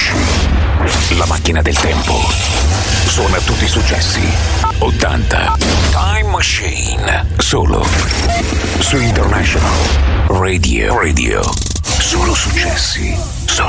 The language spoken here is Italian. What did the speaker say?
conosci. La macchina del tempo suona tutti i successi 80. Time Machine. Solo su International Radio. Solo successi. Solo